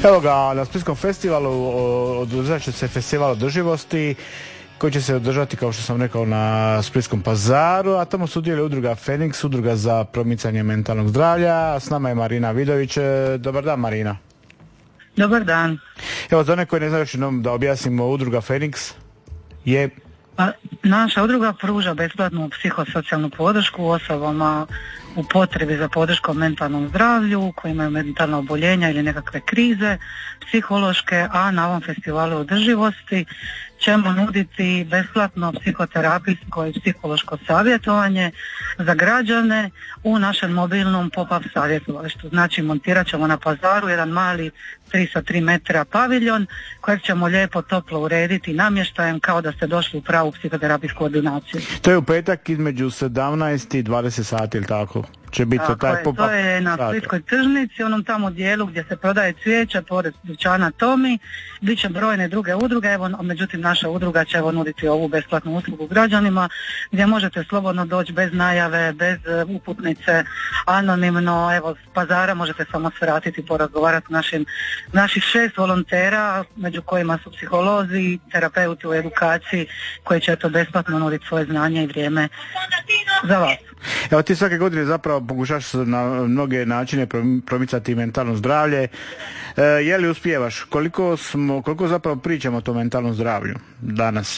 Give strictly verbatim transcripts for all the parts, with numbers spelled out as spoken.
Evo ga, na Splitskom festivalu održat će se festival održivosti koji će se održati, kao što sam rekao, na Splitskom pazaru, a tamo sudjeluje udruga Feniks, udruga za promicanje mentalnog zdravlja. S nama je Marina Vidović. Dobar dan, Marina. Dobar dan. Evo, za one koji ne znaju još jednom da objasnimo, udruga Feniks je... Pa, naša udruga pruža besplatnu psihosocijalnu podršku osobama u potrebi za podrškom mentalnom zdravlju, koji imaju mentalna oboljenja ili nekakve krize psihološke, a na ovom festivalu održivosti ćemo nuditi besplatno psihoterapijsko i psihološko savjetovanje za građane u našem mobilnom pop-up savjetovalištu. Znači, montirat ćemo na pazaru jedan mali tri sa tri metra paviljon kojeg ćemo lijepo toplo urediti namještajem kao da ste došli u pravu psihoterapijsku ordinaciju. To je u petak između sedamnaest i dvadeset sati, ili tako? Će biti to taj pop-up. To je na Splitskoj tržnici, onom tamo dijelu gdje se prodaje cvijeće, pored dućana Tomi. Biće brojne druge udruge, evo, međutim naša udruga će evo nuditi ovu besplatnu uslugu građanima, gdje možete slobodno doći bez najave, bez uputnice, anonimno, evo, s pazara možete samo svratiti, porazgovarati našim, naših šest volontera, među kojima su psiholozi, terapeuti u edukaciji, koji će to besplatno nuditi svoje znanje i vrijeme za vas. Evo, ti svake godine zapravo pokušaš na mnoge načine promicati mentalno zdravlje. E, je li uspijevaš? Koliko smo, koliko zapravo pričamo o tom mentalnom zdravlju danas?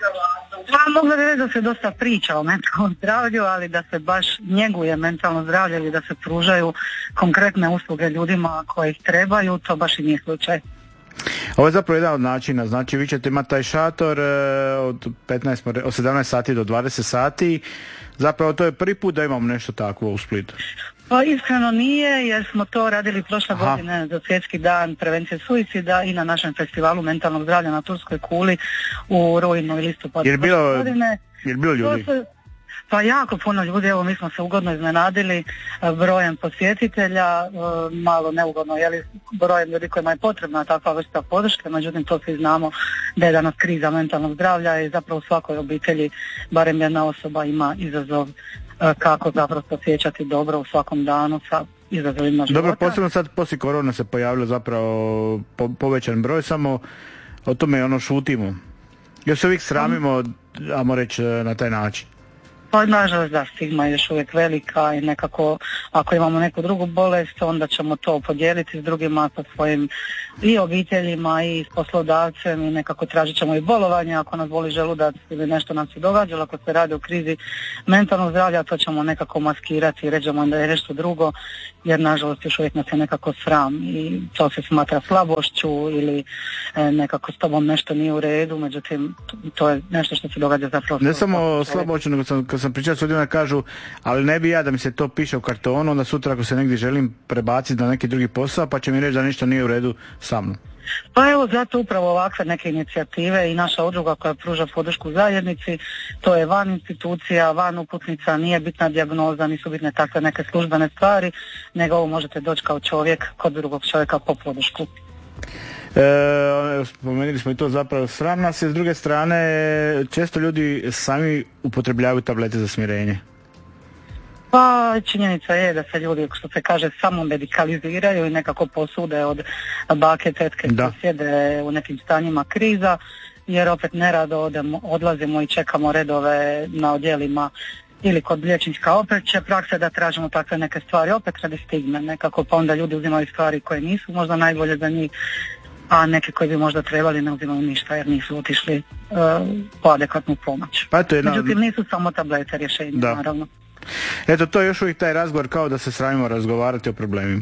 Pa, mogla bi reći da se dosta priča o mentalnom zdravlju, ali da se baš njeguje mentalno zdravlje ili da se pružaju konkretne usluge ljudima koji ih trebaju, to baš i nije slučaj. Ovo je zapravo jedan od načina, znači vi ćete imati taj šator od, petnaest, od sedamnaest sati do dvadeset sati, zapravo to je prvi put da imamo nešto takvo u Splitu. Pa iskreno nije, jer smo to radili prošle Aha. godine za svjetski dan prevencije suicida i na našem festivalu mentalnog zdravlja na Turskoj kuli u rujnu i listopadu prošle godine. Je li bilo ljudi? Pa jako puno ljudi, evo mi smo se ugodno iznenadili brojem posjetitelja, malo neugodno, je li brojem ljudi kojima je potrebna takva vrsta podrške, međutim to svi znamo da je danas kriza mentalnog zdravlja i zapravo u svakoj obitelji barem jedna osoba ima izazov kako zapravo se osjećati dobro u svakom danu sa izazovima života. Dobro, posebno sad poslije korona se pojavilo zapravo po, povećan broj, samo o tome ono šutimo. Još se uvijek sramimo, ajmo reći, na taj način. Pa nažalost da, stigma je još uvijek velika i nekako ako imamo neku drugu bolest onda ćemo to podijeliti s drugima, sa svojim i obiteljima i s poslodavcem i nekako tražit ćemo i bolovanje ako nas boli želudac ili nešto nam se događalo, ako se radi o krizi mentalnog zdravlja to ćemo nekako maskirati i ređemo da je nešto drugo jer nažalost još uvijek nas je nekako sram i to se smatra slabošću ili e, nekako s tobom nešto nije u redu, međutim to je nešto što se događa zapravo. Ne samo slabošću, nego sam, kad sam pričao s ljudima kažu, ali ne bi ja da mi se to piše u kartonu, onda sutra ako se negdje želim prebaciti na neki drugi posao pa će mi reći da ništa nije u redu sa mnom. Pa evo zato upravo ovakve neke inicijative i naša udruga koja pruža podršku zajednici, to je van institucija, van uputnica, nije bitna dijagnoza, nisu bitne takve neke službene stvari, nego ovo možete doći kao čovjek kod drugog čovjeka po podršku. E, spomenuli smo i to, zapravo sram nas je, s druge strane često ljudi sami upotrebljavaju tablete za smirenje. Pa činjenica je da se ljudi, što se kaže, samo medikaliziraju i nekako posude od bake, tetke koji sjede u nekim stanjima kriza, jer opet nerado odemo, odlazimo i čekamo redove na odjelima ili kod liječnika. Opet će praksa da tražimo takve neke stvari, opet radi stigme nekako, pa onda ljudi uzimaju stvari koje nisu možda najbolje za njih, a neke koji bi možda trebali ne uzimaju ništa jer nisu otišli uh, po adekvatnu pomoć. Pa to je Međutim, jedna... nisu samo tablete rješenje, da. naravno. Eto, to je još uvijek taj razgovor kao da se sramimo razgovarati o problemima.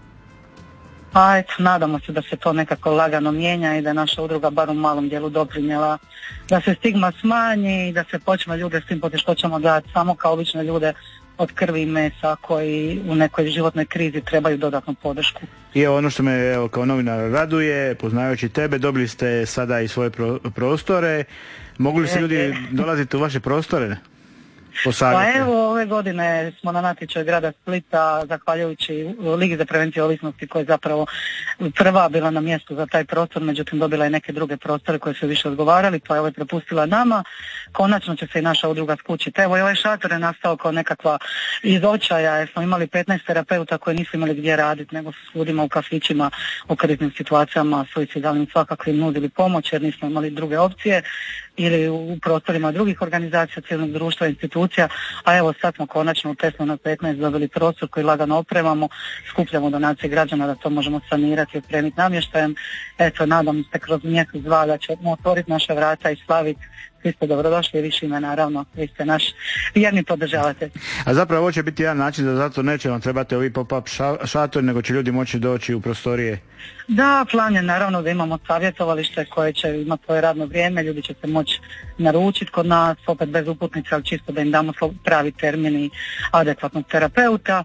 Pa eto, nadamo se da se to nekako lagano mijenja i da naša udruga bar u malom dijelu doprinijela da se stigma smanji i da se počne ljude s tim poteškoćama gledati samo kao obične ljude od krvi i mesa koji u nekoj životnoj krizi trebaju dodatnu podršku. I ono što me evo, kao novinar raduje, poznajući tebe, dobili ste sada i svoje pro- prostore. Mogu li se ljudi dolaziti u vaše prostore? Pa evo, ove godine smo na natječaju grada Splita, zahvaljujući Ligi za prevenciju ovisnosti koja je zapravo prva bila na mjestu za taj prostor, međutim dobila je neke druge prostore koje su više odgovarali, pa je ovaj prepustila nama. Konačno će se i naša udruga skućiti. Evo i ovaj šator je nastao kao nekakva iz očaja, jer smo imali petnaest terapeuta koji nisu imali gdje raditi, nego su s ljudima u kafićima, u kriznim situacijama, suicidalnim svakakvim nudili pomoć jer nismo imali druge opcije, ili u prostorima drugih organizacija, civilnog društva, institucija, a evo sad smo konačno u Tesno na petnaest dobili prostor koji lagano opremamo, skupljamo donacije građana da to možemo sanirati i opremiti namještajem. Eto, nadam se kroz mjesec dva da ćemo otvoriti naše vrata i slaviti. Vi ste dobrodošli, više ime naravno, vi ste naš vjerni podržavatelj. A zapravo ovo će biti jedan način da zato neće vam trebati ovi pop-up šatori, nego će ljudi moći doći u prostorije. Da, plan je naravno da imamo savjetovalište koje će imati svoje radno vrijeme, ljudi će se moći naručiti kod nas, opet bez uputnice, ali čisto da im damo pravi termin i adekvatnog terapeuta,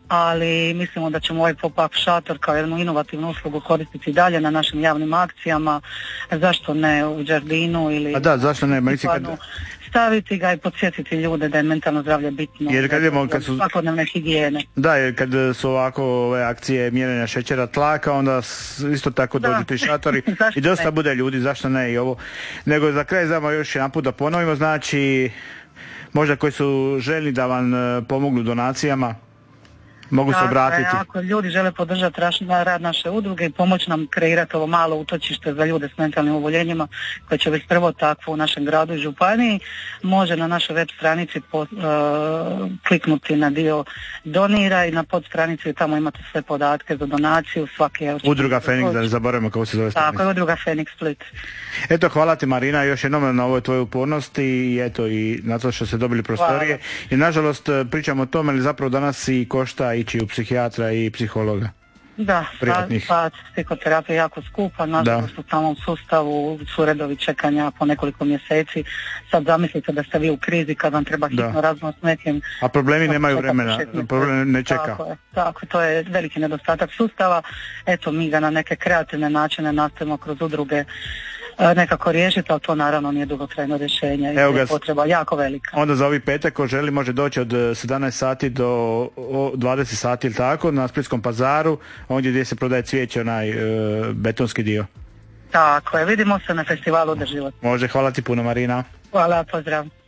ali mislimo da ćemo ovaj pop-up šator kao jednu inovativnu uslugu koristiti dalje na našim javnim akcijama, zašto ne u Đardinu ili... A da, zašto ne, mislim kad... staviti ga i podsjetiti ljude da je mentalno zdravlje bitno, jer kad idemo, kad su... svakodnevne higijene. Da, jer kad su ovako ove akcije mjerenja šećera tlaka, onda isto tako dođu ti šatori i dosta ne? Bude ljudi, zašto ne i ovo. Nego za kraj znamo još jedan put da ponovimo, znači možda koji su željni da vam pomognu donacijama, mogu se obratiti. Dakle, ako ljudi žele podržati rad naše udruge i pomoći nam kreirati ovo malo utočište za ljude s mentalnim oboljenjima koje će biti prvo takvo u našem gradu i županiji, može na našoj web stranici po, uh, kliknuti na dio donira i na pod stranici tamo imate sve podatke za donaciju. Svaki euro. Udruga Feniks, da ne zaboravimo kako se zove stranica. Tako je, Udruga Feniks Split. Eto, hvala ti Marina još jednom na ovoj tvojoj upornosti i eto i na to što ste dobili prostorije. Hvala. I nažalost pričamo o tome, ali zapravo danas i košta ići u psihijatra i psihologa. Da, pa psihoterapija je jako skupa, nažalost u samom sustavu su redovi čekanja po nekoliko mjeseci. Sad zamislite da ste vi u krizi kad vam treba hitno razgovor s nekim. A problemi nemaju vremena, problem ne čeka. Tako je, tako, to je veliki nedostatak sustava. Eto, mi ga na neke kreativne načine nastavimo kroz udruge nekako riješiti, ali to naravno nije dugotrajno rješenje i je potreba jako velika. Onda za ovi petak ko želi može doći od sedamnaest sati do dvadeset sati ili tako na Splitskom pazaru, ondje gdje se prodaje cvijeće, onaj e, betonski dio. Tako je, vidimo se na festivalu održivosti. Može, hvala ti puno Marina. Hvala, pozdrav.